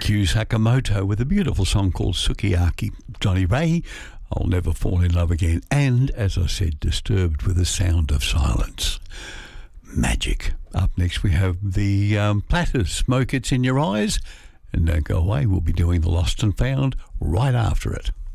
Q Sakamoto with a beautiful song called Sukiyaki. Johnny Ray, I'll Never Fall in Love Again. And, as I said, Disturbed with The Sound of Silence. Magic. Up next we have the Platters, Smoke It's in Your Eyes. And don't go away, we'll be doing The Lost and Found right after it.